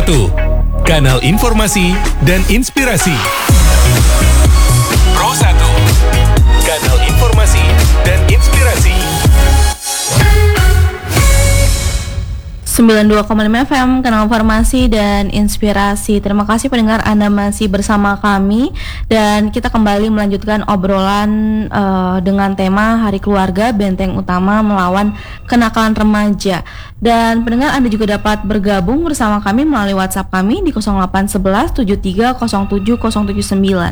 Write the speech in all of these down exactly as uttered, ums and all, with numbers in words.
satu, kanal informasi dan inspirasi. Pro satu, kanal informasi dan inspirasi. sembilan puluh dua koma lima F M, kanal informasi dan inspirasi. Terima kasih pendengar, Anda masih bersama kami dan kita kembali melanjutkan obrolan uh, dengan tema Hari Keluarga, Benteng Utama Melawan Kenakalan Remaja. Dan pendengar, Anda juga dapat bergabung bersama kami melalui WhatsApp kami di nol delapan satu satu tujuh tiga nol tujuh nol tujuh sembilan.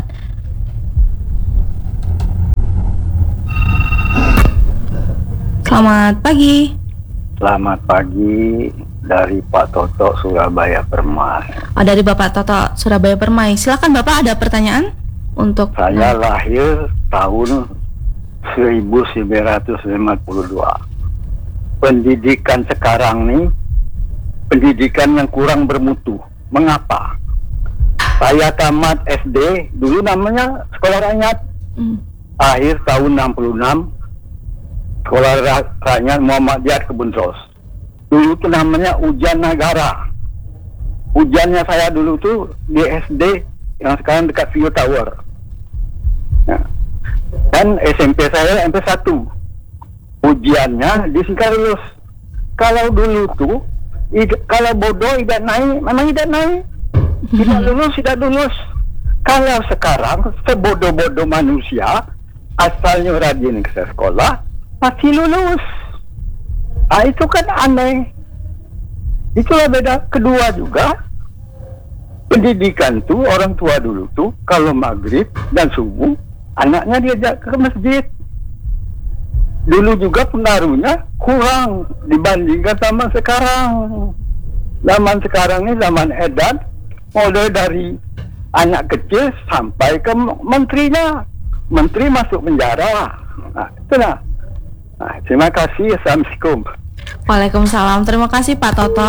Selamat pagi. Selamat pagi dari Pak Toto, Surabaya Permai. Oh, dari Bapak Toto, Surabaya Permai. Silakan Bapak, ada pertanyaan untuk saya. Lahir tahun seribu sembilan ratus lima puluh dua. Pendidikan sekarang nih pendidikan yang kurang bermutu. Mengapa? Saya tamat S D, dulu namanya sekolah rakyat. Hmm. Akhir tahun enam puluh enam. Sekolah Rakyat Muhammadiyah Kebun Ros. Dulu itu namanya Ujian Negara. Ujiannya saya dulu tuh di S D yang sekarang dekat View Tower. Nah, dan S M P saya M P satu. Ujiannya di Singkarulus. Kalau dulu tuh, id- kalau bodoh tidak naik, memang tidak naik. Tidak lulus, tidak lulus. Kalau sekarang sebodoh-bodoh manusia, asalnya rajin ke sekolah, pasti lulus. Ah, itu kan aneh. Itulah beda. Kedua juga, pendidikan tuh orang tua dulu tuh kalau maghrib dan subuh anaknya diajak ke masjid. Dulu juga pengaruhnya kurang dibandingkan zaman sekarang. Zaman sekarang ini zaman edan, mulai dari anak kecil sampai ke menterinya. Menteri masuk penjara. Nah, itulah. Nah, terima kasih. Assalamualaikum. Waalaikumsalam. Terima kasih Pak Toto.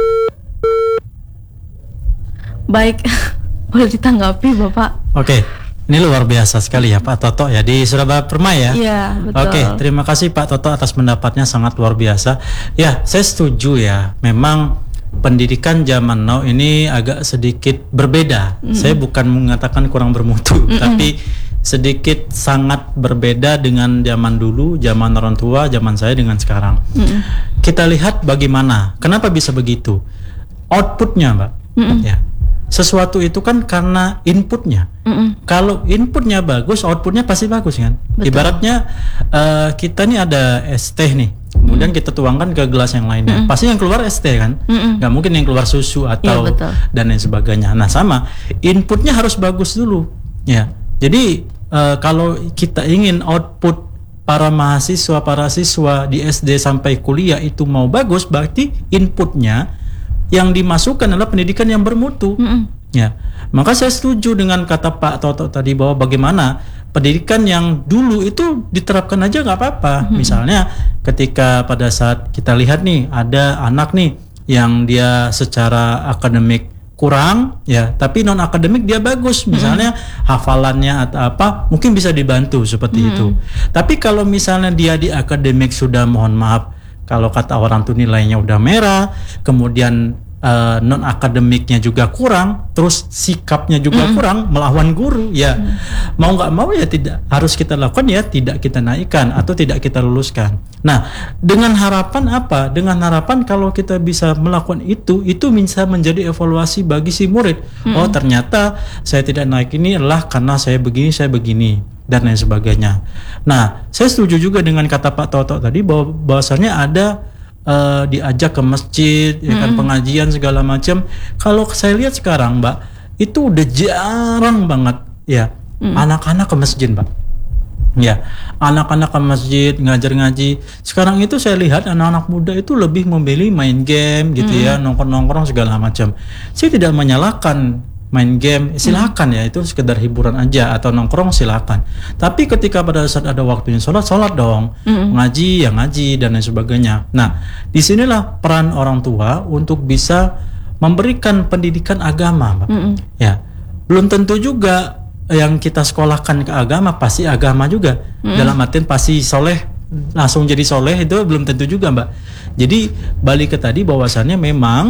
Baik, boleh ditanggapi Bapak? Oke, ini luar biasa sekali ya Pak Toto ya di Surabaya Permai ya. Iya, betul. Oke, terima kasih Pak Toto atas pendapatnya, sangat luar biasa. Ya, saya setuju ya. Memang pendidikan zaman now ini agak sedikit berbeda. Mm-hmm. Saya bukan mengatakan kurang bermutu, mm-hmm. tapi sedikit sangat berbeda dengan zaman dulu, zaman orang tua, zaman saya dengan sekarang. Mm-hmm. Kita lihat bagaimana, kenapa bisa begitu? Outputnya, Mbak. Mm-hmm. Ya, sesuatu itu kan karena inputnya. Mm-hmm. Kalau inputnya bagus, outputnya pasti bagus kan. Betul. Ibaratnya uh, kita nih ada es teh nih, kemudian mm-hmm. kita tuangkan ke gelas yang lainnya, mm-hmm. pasti yang keluar es teh kan. Mm-hmm. Gak mungkin yang keluar susu atau ya, dan lain sebagainya. Nah sama, inputnya harus bagus dulu. Ya. Jadi uh, kalau kita ingin output para mahasiswa, para siswa di S D sampai kuliah itu mau bagus, berarti inputnya yang dimasukkan adalah pendidikan yang bermutu. Mm-hmm. Ya, maka saya setuju dengan kata Pak Toto tadi bahwa bagaimana pendidikan yang dulu itu diterapkan aja nggak apa-apa. Mm-hmm. Misalnya ketika pada saat kita lihat nih ada anak nih yang dia secara akademik kurang ya, tapi non akademik dia bagus, misalnya mm-hmm. hafalannya atau apa mungkin bisa dibantu seperti mm-hmm. itu. Tapi kalau misalnya dia di akademik sudah, mohon maaf kalau kata orang tuh nilainya udah merah, kemudian uh, non akademiknya juga kurang, terus sikapnya juga mm-hmm. kurang melawan guru ya, mm-hmm. mau nggak mau ya tidak harus kita lakukan ya, tidak kita naikkan atau tidak kita luluskan. Nah, dengan harapan apa? Dengan harapan kalau kita bisa melakukan itu, itu bisa menjadi evaluasi bagi si murid. Mm-hmm. Oh, ternyata saya tidak naik ini adalah karena saya begini, saya begini, dan lain sebagainya. Nah, saya setuju juga dengan kata Pak Toto tadi bahwa bahwasannya ada uh, diajak ke masjid, mm-hmm. ya kan, pengajian segala macam. Kalau saya lihat sekarang, Mbak, itu udah jarang banget ya mm-hmm. anak-anak ke masjid, Mbak. Ya, anak-anak ke masjid ngajar ngaji. Sekarang itu saya lihat anak-anak muda itu lebih memilih main game gitu mm. ya, nongkrong-nongkrong segala macam. Saya tidak menyalahkan main game, silakan mm. ya, itu sekedar hiburan aja, atau nongkrong silakan. Tapi ketika pada saat ada waktunya sholat, sholat dong, mm. ngaji ya ngaji dan lain sebagainya. Nah, disinilah peran orang tua untuk bisa memberikan pendidikan agama, Mbak. Mm. Ya, belum tentu juga yang kita sekolahkan ke agama pasti agama juga, mm. dalam artian pasti soleh, langsung jadi soleh, itu belum tentu juga, Mbak. Jadi balik ke tadi bahwasannya memang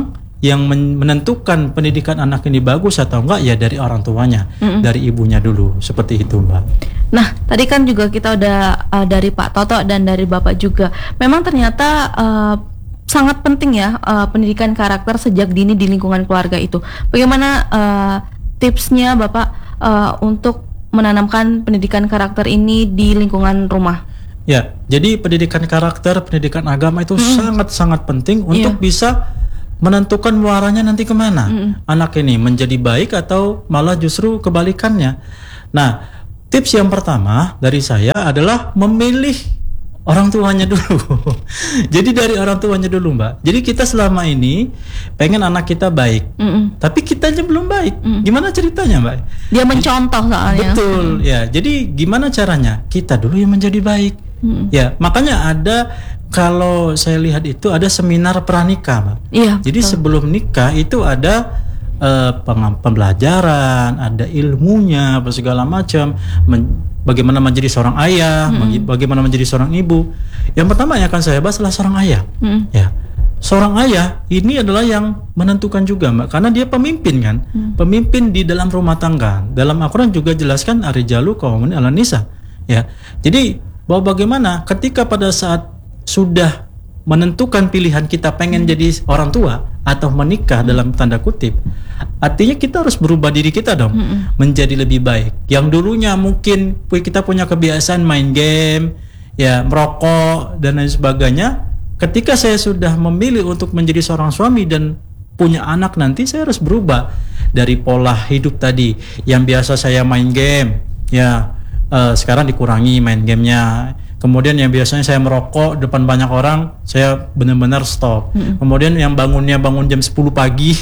yang men- menentukan pendidikan anak ini bagus atau enggak ya dari orang tuanya, Mm-mm. dari ibunya dulu, seperti itu Mbak. Nah, tadi kan juga kita udah uh, dari Pak Toto dan dari Bapak juga. Memang ternyata uh, sangat penting ya uh, pendidikan karakter sejak dini di lingkungan keluarga itu. Bagaimana uh, tipsnya Bapak uh, untuk menanamkan pendidikan karakter ini di lingkungan rumah? Ya, jadi pendidikan karakter, pendidikan agama itu Mm-mm. sangat-sangat penting untuk Iya. bisa menentukan muaranya nanti kemana. Mm-mm. Anak ini menjadi baik atau malah justru kebalikannya. Nah, tips yang pertama dari saya adalah memilih orang tuanya dulu. Jadi dari orang tuanya dulu Mbak. Jadi kita selama ini pengen anak kita baik, Mm-mm. tapi kitanya belum baik. Mm. Gimana ceritanya Mbak? Dia mencontoh soalnya. Betul, ya. Jadi gimana caranya? Kita dulu yang menjadi baik. Mm. Ya, makanya ada, kalau saya lihat itu ada seminar pranikah, Mbak. Iya. Jadi betul. sebelum nikah itu ada eh, peng- pembelajaran, ada ilmunya, apa segala macam, men- bagaimana menjadi seorang ayah, bagi- bagaimana menjadi seorang ibu. Yang pertama yang akan saya bahas adalah seorang ayah. Mm. Ya, seorang ayah ini adalah yang menentukan juga Mbak, karena dia pemimpin kan, pemimpin di dalam rumah tangga. Dalam Al-Quran juga jelaskan ar-rijalu qawwamun 'alan nisa. Ya, jadi bahwa bagaimana ketika pada saat sudah menentukan pilihan kita pengen jadi orang tua atau menikah dalam tanda kutip, artinya kita harus berubah diri kita dong, menjadi lebih baik. Yang dulunya mungkin kita punya kebiasaan main game, ya merokok dan lain sebagainya. Ketika saya sudah memilih untuk menjadi seorang suami dan punya anak nanti, saya harus berubah dari pola hidup tadi. Yang biasa saya main game, ya eh, sekarang dikurangi main gamenya. Kemudian yang biasanya saya merokok depan banyak orang, saya benar-benar stop. Kemudian yang bangunnya bangun jam sepuluh pagi,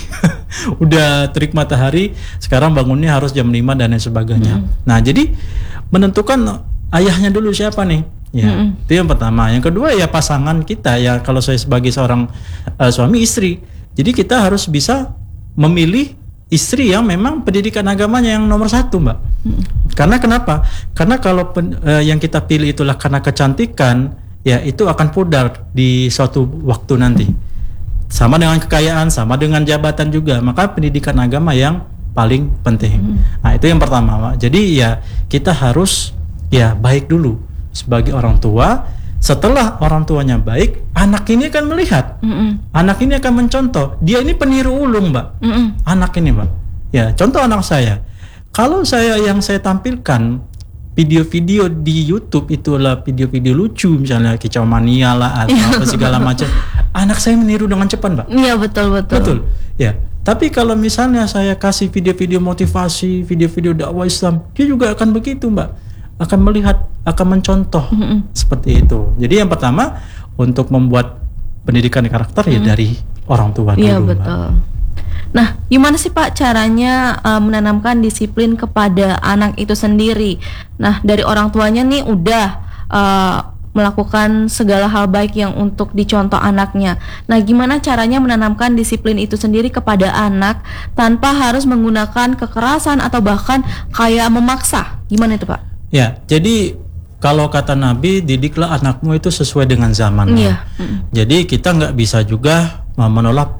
udah terik matahari, sekarang bangunnya harus jam lima dan lain sebagainya. Nah, jadi menentukan ayahnya dulu siapa nih? Ya, Mm-mm. itu yang pertama. Yang kedua ya pasangan kita, ya kalau saya sebagai seorang uh, suami istri. Jadi kita harus bisa memilih istri yang memang pendidikan agamanya yang nomor satu, Mbak. Mm. Karena kenapa? Karena kalau pen, uh, yang kita pilih itulah karena kecantikan, ya itu akan pudar di suatu waktu nanti. Sama dengan kekayaan, sama dengan jabatan juga. Maka pendidikan agama yang paling penting. Mm. Nah, itu yang pertama, Mbak. Jadi ya kita harus ya baik dulu sebagai orang tua. Setelah orang tuanya baik, anak ini akan melihat, Mm-mm. anak ini akan mencontoh. Dia ini peniru ulung, Mbak. Mm-mm. Anak ini, Mbak. Ya, contoh anak saya. Kalau saya yang saya tampilkan video-video di YouTube itulah video-video lucu, misalnya kicau mania lah atau apa segala macam. Anak saya meniru dengan cepat, Mbak. Iya, betul betul. Betul. Ya. Tapi kalau misalnya saya kasih video-video motivasi, video-video dakwah Islam, dia juga akan begitu, Mbak. Akan melihat, akan mencontoh. Mm-mm. Seperti itu. Jadi yang pertama untuk membuat pendidikan karakter ya dari orang tua dulu. Iya, Mbak. betul. Nah, gimana sih Pak caranya uh, menanamkan disiplin kepada anak itu sendiri? Nah, dari orang tuanya nih udah uh, melakukan segala hal baik yang untuk dicontoh anaknya. Nah, gimana caranya menanamkan disiplin itu sendiri kepada anak tanpa harus menggunakan kekerasan atau bahkan kayak memaksa? Gimana itu Pak? Ya, jadi kalau kata Nabi, didiklah anakmu itu sesuai dengan zaman. Iya. Mm. Jadi kita nggak bisa juga menolak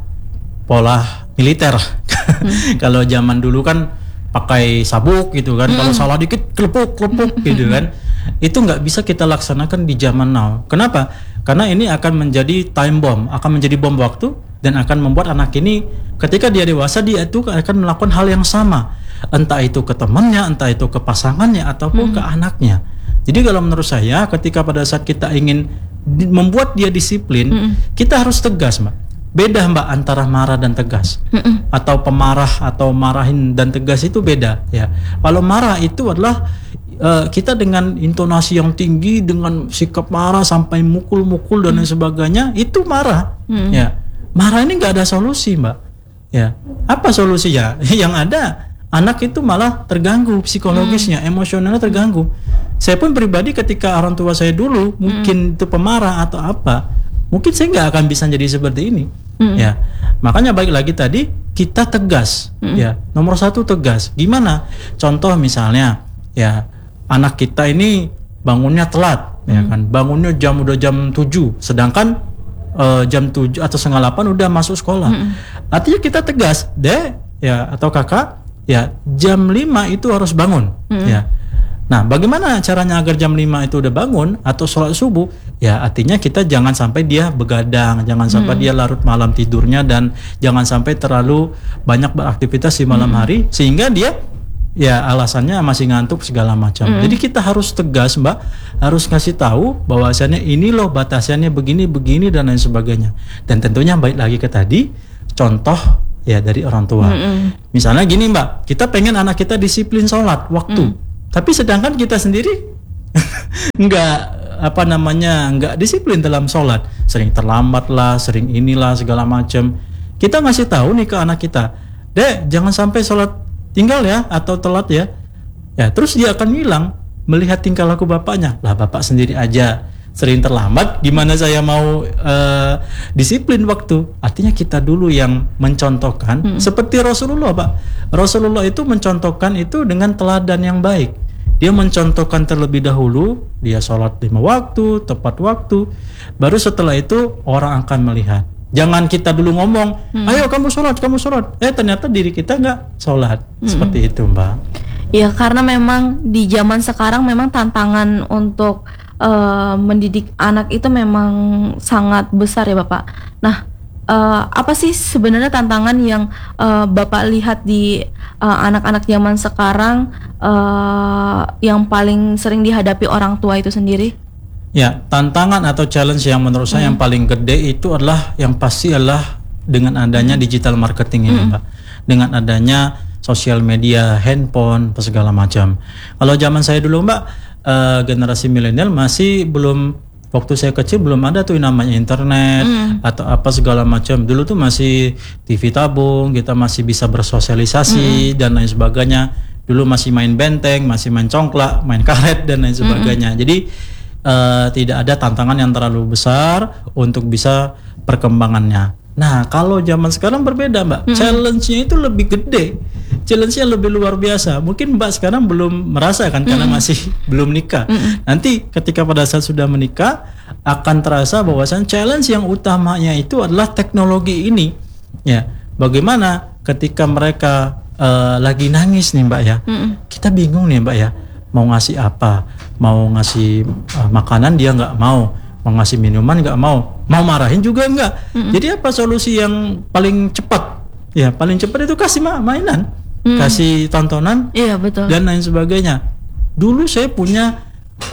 pola militer. Mm. Kalau zaman dulu kan pakai sabuk gitu kan, mm. kalau salah dikit kelepuk kelepuk gitu kan, itu nggak bisa kita laksanakan di zaman now. Kenapa? Karena ini akan menjadi time bomb, akan menjadi bom waktu dan akan membuat anak ini ketika dia dewasa dia itu akan melakukan hal yang sama, entah itu ke temannya, entah itu ke pasangannya ataupun Hmm. ke anaknya. Jadi kalau menurut saya ketika pada saat kita ingin di, membuat dia disiplin, Hmm. kita harus tegas, Mbak. Beda, Mbak, antara marah dan tegas. Mm-mm. Atau pemarah atau marahin dan tegas itu beda ya. Kalau marah itu adalah uh, kita dengan intonasi yang tinggi, dengan sikap marah sampai mukul-mukul dan lain sebagainya, itu marah. Hmm. Ya. Marah ini nggak ada solusi, Mbak. Ya. Apa solusinya? Yang ada anak itu malah terganggu psikologisnya, emosionalnya terganggu. Saya pun pribadi ketika orang tua saya dulu mungkin itu pemarah atau apa, mungkin saya nggak akan bisa jadi seperti ini. Mm. Ya, makanya balik lagi tadi kita tegas. Mm. Ya, nomor satu tegas. Gimana? Contoh misalnya, ya anak kita ini bangunnya telat, ya kan? Bangunnya jam udah jam tujuh, sedangkan uh, jam tujuh atau setengah delapan udah masuk sekolah. Mm-mm. Artinya kita tegas, Dek ya atau Kakak, ya jam lima itu harus bangun. Mm-mm. Ya. Nah, bagaimana caranya agar jam lima itu udah bangun atau sholat subuh? Ya, artinya kita jangan sampai dia begadang, jangan sampai hmm. dia larut malam tidurnya, dan jangan sampai terlalu banyak beraktivitas di malam hmm. hari sehingga dia ya alasannya masih ngantuk segala macam. Hmm. Jadi kita harus tegas, Mbak, harus ngasih tahu bahwasannya ini loh batasannya begini, begini dan lain sebagainya. Dan tentunya baik lagi ke tadi contoh ya dari orang tua. Hmm. Misalnya gini, Mbak, kita pengen anak kita disiplin sholat waktu. Hmm. Tapi sedangkan kita sendiri nggak apa namanya nggak disiplin dalam sholat, sering terlambat lah, sering inilah segala macam. Kita ngasih tahu nih ke anak kita, Dek jangan sampai sholat tinggal ya atau telat ya. Ya terus dia akan bilang melihat tingkah laku bapaknya, lah bapak sendiri aja sering terlambat, gimana saya mau uh, disiplin waktu. Artinya kita dulu yang mencontohkan, hmm. seperti Rasulullah, Pak. Rasulullah itu mencontohkan itu dengan teladan yang baik. Dia mencontohkan terlebih dahulu, dia sholat lima waktu, tepat waktu, baru setelah itu orang akan melihat. Jangan kita dulu ngomong, hmm. ayo kamu sholat, kamu sholat, eh ternyata diri kita nggak sholat. hmm. Seperti itu, Mbak. Ya karena memang di zaman sekarang memang tantangan untuk Uh, mendidik anak itu memang sangat besar ya Bapak. Nah, uh, apa sih sebenarnya tantangan yang uh, Bapak lihat di uh, anak-anak zaman sekarang uh, yang paling sering dihadapi orang tua itu sendiri? Ya, tantangan atau challenge yang menurut saya hmm. yang paling gede itu adalah yang pasti adalah dengan adanya hmm. digital marketing ini, hmm. Mbak. Dengan adanya sosial media, handphone, segala macam. Kalau zaman saya dulu, Mbak, Uh, generasi milenial masih belum, waktu saya kecil belum ada tuh namanya internet mm. atau apa segala macam. Dulu tuh masih T V tabung, kita masih bisa bersosialisasi mm. dan lain sebagainya. Dulu masih main benteng, masih main congklak, main karet dan lain sebagainya. Mm. Jadi uh, tidak ada tantangan yang terlalu besar untuk bisa perkembangannya. Nah, kalau zaman sekarang berbeda, Mbak. Mm-hmm. Challenge-nya itu lebih gede. Challenge-nya lebih luar biasa. Mungkin Mbak sekarang belum merasakan mm-hmm. karena masih belum nikah. Mm-hmm. Nanti ketika pada saat sudah menikah akan terasa bahwasan challenge yang utamanya itu adalah teknologi ini. Ya, bagaimana ketika mereka uh, lagi nangis nih, Mbak ya. Mm-hmm. Kita bingung nih, Mbak ya. Mau ngasih apa? Mau ngasih uh, makanan dia nggak mau. Mau ngasih minuman nggak mau, mau marahin juga nggak. Mm-hmm. Jadi apa solusi yang paling cepat? Ya paling cepat itu kasih ma- mainan, mm-hmm. kasih tontonan, iya, betul. Dan lain sebagainya. Dulu saya punya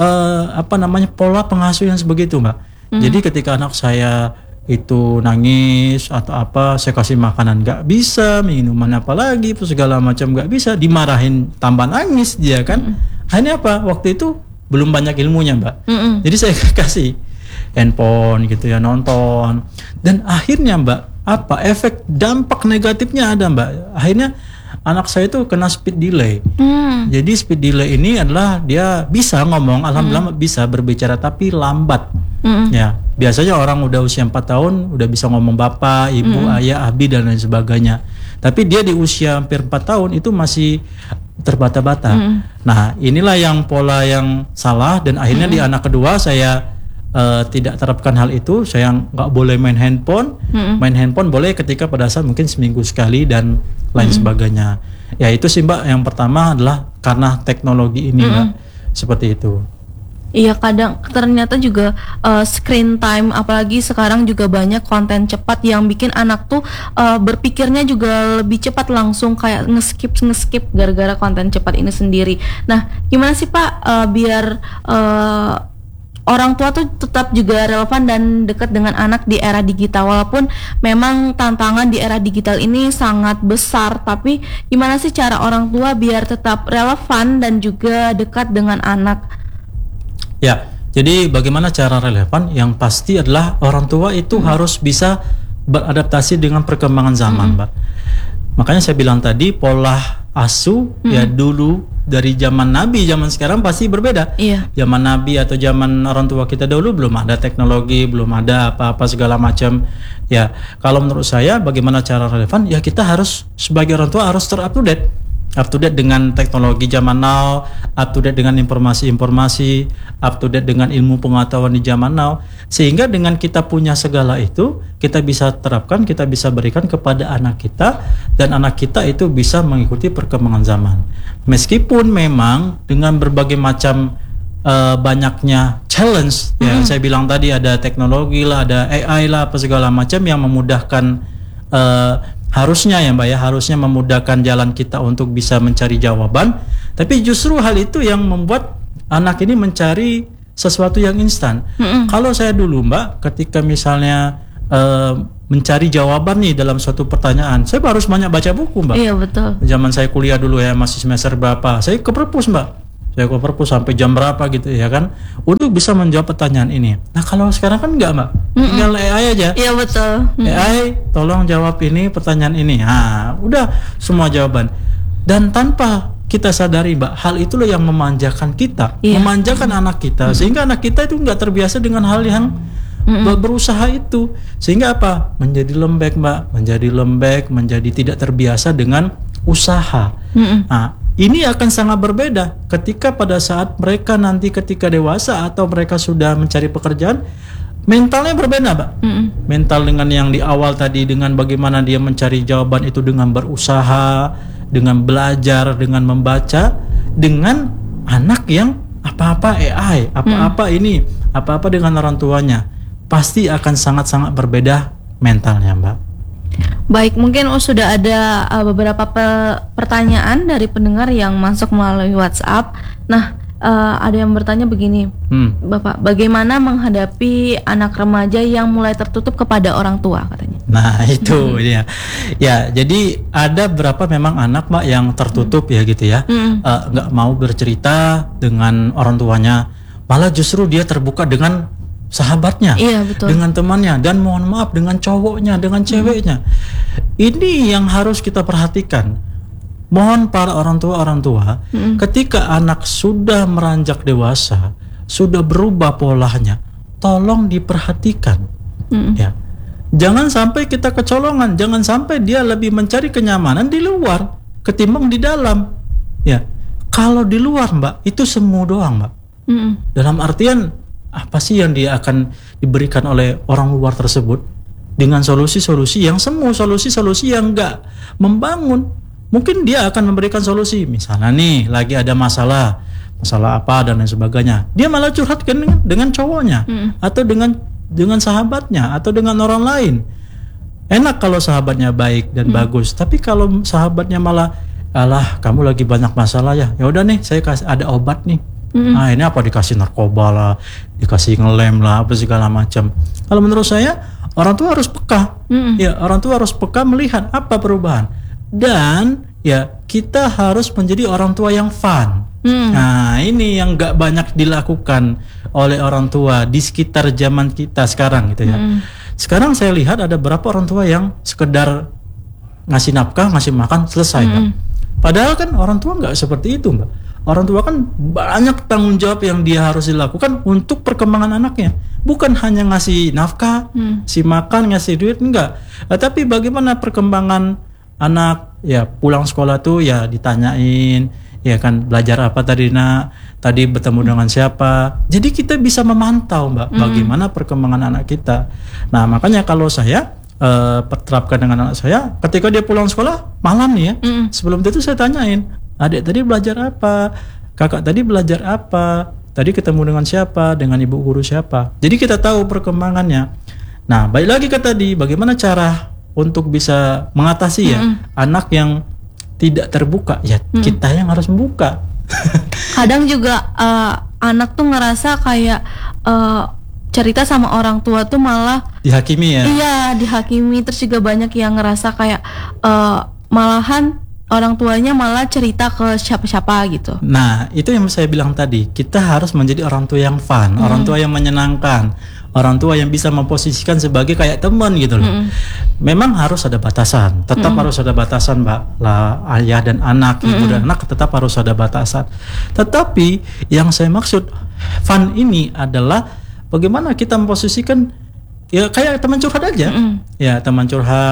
uh, apa namanya pola pengasuh yang sebegitu, Mbak. Mm-hmm. Jadi ketika anak saya itu nangis atau apa, saya kasih makanan nggak bisa, minuman apa lagi, segala macam nggak bisa, dimarahin tambah nangis dia kan. Mm-hmm. Akhirnya apa? Waktu itu belum banyak ilmunya, Mbak. Mm-hmm. Jadi saya kasih handphone gitu ya, nonton, dan akhirnya Mbak apa efek dampak negatifnya ada, Mbak. Akhirnya anak saya itu kena speed delay. mm. Jadi speed delay ini adalah dia bisa ngomong, alhamdulillah mm. bisa berbicara tapi lambat. mm. Ya biasanya orang udah usia empat tahun udah bisa ngomong bapak, ibu, mm. ayah, abi dan lain sebagainya, tapi dia di usia hampir empat tahun itu masih terbata-bata. mm. Nah inilah yang pola yang salah, dan akhirnya mm. di anak kedua saya Uh, tidak terapkan hal itu. Saya nggak boleh main handphone. Mm-hmm. Main handphone boleh ketika pada saat mungkin seminggu sekali dan lain mm-hmm. sebagainya. Ya itu sih, Mbak. Yang pertama adalah karena teknologi ini, mm-hmm. Mbak. Seperti itu. Iya, kadang ternyata juga uh, screen time, apalagi sekarang juga banyak konten cepat yang bikin anak tuh uh, berpikirnya juga lebih cepat, langsung kayak ngeskip ngeskip gara-gara konten cepat ini sendiri. Nah, gimana sih Pak uh, biar uh, orang tua tuh tetap juga relevan dan dekat dengan anak di era digital, walaupun memang tantangan di era digital ini sangat besar, tapi gimana sih cara orang tua biar tetap relevan dan juga dekat dengan anak? Ya, jadi bagaimana cara relevan? Yang pasti adalah orang tua itu hmm. harus bisa beradaptasi dengan perkembangan zaman, hmm. Mbak. Makanya saya bilang tadi pola asuh hmm. ya dulu dari zaman Nabi, zaman sekarang pasti berbeda. Iya. Zaman Nabi atau zaman orang tua kita dahulu belum ada teknologi, belum ada apa-apa segala macam. Ya, kalau menurut saya bagaimana cara relevan? Ya kita harus sebagai orang tua harus ter-up-to-date. up to date dengan teknologi zaman now, up to date dengan informasi-informasi, up to date dengan ilmu pengetahuan di zaman now, sehingga dengan kita punya segala itu, kita bisa terapkan, kita bisa berikan kepada anak kita, dan anak kita itu bisa mengikuti perkembangan zaman. Meskipun memang dengan berbagai macam uh, banyaknya challenge, mm-hmm. ya saya bilang tadi ada teknologi lah, ada A I lah, apa segala macam yang memudahkan, uh, harusnya ya Mbak ya, harusnya memudahkan jalan kita untuk bisa mencari jawaban. Tapi justru hal itu yang membuat anak ini mencari sesuatu yang instan. Mm-hmm. Kalau saya dulu Mbak, ketika misalnya uh, mencari jawaban nih dalam suatu pertanyaan, saya harus banyak baca buku Mbak. Iya betul. Zaman saya kuliah dulu ya, masih semester berapa, saya ke perpus Mbak, saya ke perpus sampai jam berapa gitu ya kan, untuk bisa menjawab pertanyaan ini. Nah kalau sekarang kan enggak Mbak, Mm-mm. tinggal A I aja. Iya betul. Mm-mm. A I tolong jawab ini pertanyaan ini, nah udah semua jawaban. Dan tanpa kita sadari Mbak, hal itulah yang memanjakan kita, iya. memanjakan mm-hmm. anak kita, sehingga anak kita itu enggak terbiasa dengan hal yang Mm-mm. berusaha itu, sehingga apa? Menjadi lembek Mbak, menjadi lembek, menjadi tidak terbiasa dengan usaha. Mm-mm. Nah, ini akan sangat berbeda ketika pada saat mereka nanti ketika dewasa atau mereka sudah mencari pekerjaan, mentalnya berbeda Mbak. Mm-mm. Mental dengan yang di awal tadi, dengan bagaimana dia mencari jawaban itu dengan berusaha, dengan belajar, dengan membaca, dengan anak yang apa-apa A I, apa-apa mm. ini, apa-apa dengan orang tuanya, pasti akan sangat-sangat berbeda mentalnya Mbak. Baik, mungkin oh, sudah ada uh, beberapa pe- pertanyaan dari pendengar yang masuk melalui WhatsApp. Nah, uh, ada yang bertanya begini, hmm. Bapak, bagaimana menghadapi anak remaja yang mulai tertutup kepada orang tua katanya? Nah itu hmm. ya, ya jadi ada berapa memang anak Mbak yang tertutup hmm. ya gitu ya, hmm. uh, nggak mau bercerita dengan orang tuanya, malah justru dia terbuka dengan sahabatnya, iya, betul. dengan temannya, dan mohon maaf dengan cowoknya, dengan ceweknya. Hmm. Ini yang harus kita perhatikan. Mohon para orang tua orang tua, hmm. ketika anak sudah meranjak dewasa, sudah berubah polanya, tolong diperhatikan. Hmm. Ya, jangan sampai kita kecolongan, jangan sampai dia lebih mencari kenyamanan di luar ketimbang di dalam. Ya, kalau di luar Mbak itu semu doang Mbak. Hmm. Dalam artian apa sih yang dia akan diberikan oleh orang luar tersebut dengan solusi-solusi yang semu, solusi-solusi yang enggak membangun. Mungkin dia akan memberikan solusi, misalnya nih lagi ada masalah, masalah apa dan lain sebagainya, dia malah curhatkan dengan, dengan cowoknya hmm. atau dengan dengan sahabatnya atau dengan orang lain. Enak kalau sahabatnya baik dan hmm. bagus, tapi kalau sahabatnya malah, alah kamu lagi banyak masalah ya, ya udah nih saya kasih ada obat nih. Mm-hmm. Nah ini apa, dikasih narkoba lah, dikasih ngelem lah, apa segala macam. Kalau menurut saya orang tua harus peka, mm-hmm. ya orang tua harus peka melihat apa perubahan, dan ya kita harus menjadi orang tua yang fun. Mm. Nah ini yang nggak banyak dilakukan oleh orang tua di sekitar zaman kita sekarang gitu ya. Mm. Sekarang saya lihat ada beberapa orang tua yang sekedar ngasih nafkah, ngasih makan, selesai. Mm. Padahal kan orang tua nggak seperti itu Mbak. Orang tua kan banyak tanggung jawab yang dia harus dilakukan untuk perkembangan anaknya. Bukan hanya ngasih nafkah, hmm. si makan, ngasih duit, enggak. Nah, tapi bagaimana perkembangan anak, ya pulang sekolah tuh ya ditanyain, ya kan belajar apa tadi nak, tadi bertemu hmm. dengan siapa. Jadi kita bisa memantau Mbak, hmm. bagaimana perkembangan anak kita. Nah makanya kalau saya uh, terapkan dengan anak saya, ketika dia pulang sekolah malam nih ya, hmm. sebelum itu saya tanyain, adik tadi belajar apa? Kakak tadi belajar apa? Tadi ketemu dengan siapa? Dengan ibu guru siapa? Jadi kita tahu perkembangannya. Nah, balik lagi ke tadi, bagaimana cara untuk bisa mengatasi ya mm-hmm. anak yang tidak terbuka? Ya, mm. kita yang harus membuka. Kadang juga uh, anak tuh ngerasa kayak uh, cerita sama orang tua tuh malah dihakimi ya. Iya, dihakimi. Terus juga banyak yang ngerasa kayak uh, malahan orang tuanya malah cerita ke siapa-siapa gitu. Nah, itu yang saya bilang tadi. Kita harus menjadi orang tua yang fun, hmm. orang tua yang menyenangkan, orang tua yang bisa memposisikan sebagai kayak teman gitu loh. Hmm. Memang harus ada batasan, tetap hmm. harus ada batasan Mbak. Lah ayah dan anak, ibu hmm. dan anak tetap harus ada batasan. Tetapi yang saya maksud fun ini adalah bagaimana kita memposisikan ya kayak teman curhat aja. Mm-hmm. Ya, teman curhat,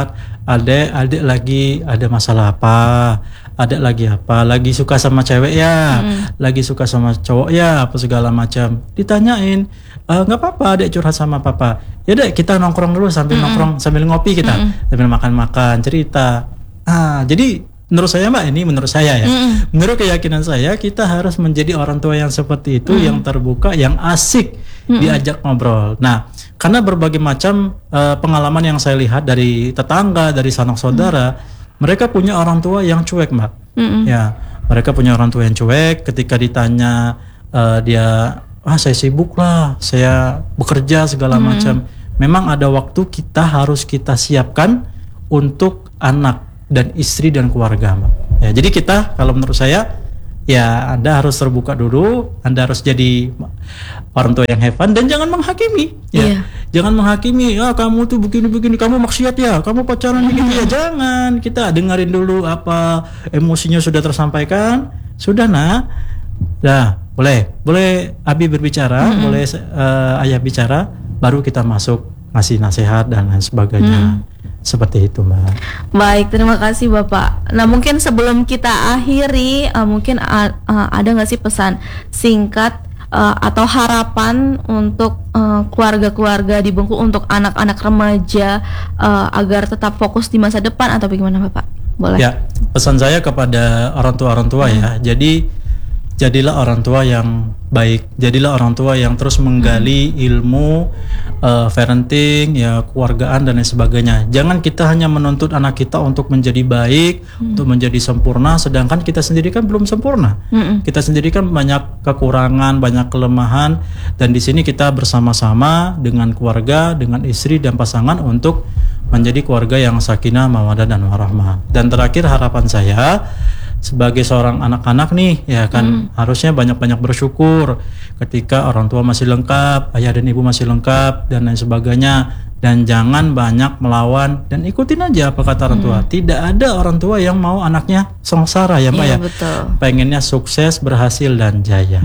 adek adik lagi ada masalah apa, adek lagi apa, lagi suka sama cewek ya, mm. lagi suka sama cowok ya, apa segala macam. Ditanyain, nggak e, apa-apa adek curhat sama papa. Ya dek kita nongkrong dulu sambil mm. nongkrong sambil ngopi kita, mm. sambil makan-makan cerita. Ah jadi menurut saya mbak ini menurut saya ya, mm. menurut keyakinan saya kita harus menjadi orang tua yang seperti itu, mm. yang terbuka, yang asik mm. diajak ngobrol. Nah karena berbagai macam uh, pengalaman yang saya lihat dari tetangga, dari sanak saudara, mm. mereka punya orang tua yang cuek mbak. Mm-mm. Ya mereka punya orang tua yang cuek. Ketika ditanya uh, dia, ah saya sibuk lah, saya bekerja segala mm. macam. Memang ada waktu kita harus kita siapkan untuk anak dan istri dan keluarga mbak. Ya jadi kita kalau menurut saya ya Anda harus terbuka dulu, Anda harus jadi orang tua yang have fun dan jangan menghakimi ya. Yeah. Jangan menghakimi, ah kamu tuh begini-begini, kamu maksiat ya, kamu pacaran begitu ya. Jangan, kita dengerin dulu apa emosinya sudah tersampaikan, sudah nak. Nah, boleh, boleh Abi berbicara, mm-hmm. boleh uh, ayah bicara, baru kita masuk ngasih nasihat dan lain sebagainya. Mm. Seperti itu mbak. Baik, terima kasih Bapak. Nah mungkin sebelum kita akhiri, uh, mungkin uh, uh, ada nggak sih pesan singkat uh, atau harapan untuk uh, keluarga-keluarga di Bengkulu, untuk anak-anak remaja uh, agar tetap fokus di masa depan atau bagaimana Bapak? Boleh? Ya, pesan saya kepada orang tua-orang tua hmm. ya. Jadi jadilah orang tua yang baik, jadilah orang tua yang terus menggali ilmu uh, parenting, ya keluargaan dan lain sebagainya. Jangan kita hanya menuntut anak kita untuk menjadi baik, hmm. untuk menjadi sempurna, sedangkan kita sendiri kan belum sempurna. Hmm. Kita sendiri kan banyak kekurangan, banyak kelemahan, dan di sini kita bersama-sama dengan keluarga, dengan istri dan pasangan untuk menjadi keluarga yang sakinah, mawaddah dan warahmah. Dan terakhir harapan saya, sebagai seorang anak-anak nih ya kan hmm. harusnya banyak-banyak bersyukur ketika orang tua masih lengkap, ayah dan ibu masih lengkap dan lain sebagainya, dan jangan banyak melawan dan ikutin aja apa kata orang tua. Hmm. Tidak ada orang tua yang mau anaknya sengsara ya Mbak ya. Betul. Pengennya sukses, berhasil dan jaya.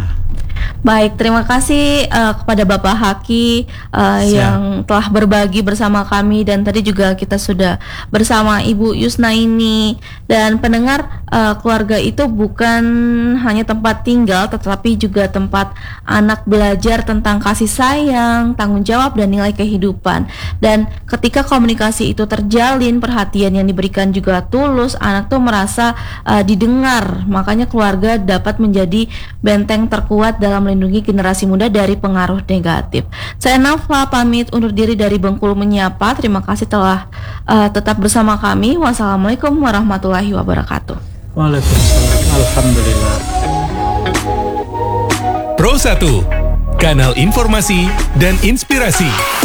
Baik, terima kasih uh, kepada Bapak Haki uh, yang telah berbagi bersama kami, dan tadi juga kita sudah bersama Ibu Yusnaini. Dan pendengar, uh, keluarga itu bukan hanya tempat tinggal, tetapi juga tempat anak belajar tentang kasih sayang, tanggung jawab dan nilai kehidupan. Dan ketika komunikasi itu terjalin, perhatian yang diberikan juga tulus, anak tuh merasa uh, didengar. Makanya keluarga dapat menjadi benteng terkuat dalam melindungi generasi muda dari pengaruh negatif. Saya Nafa pamit undur diri dari Bengkulu Menyapa. Terima kasih telah uh, tetap bersama kami. Wassalamualaikum warahmatullahi wabarakatuh. Waalaikumsalam. Alhamdulillah. Pro satu, kanal informasi dan inspirasi.